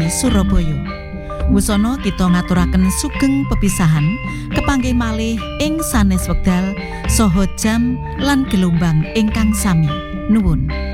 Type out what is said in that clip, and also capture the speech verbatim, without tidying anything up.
Surabaya. Wusana kita ngaturaken sugeng pepisahan kepanggih malih ing sanes wekdal saha jam lan gelombang ingkang sami. Nuwun.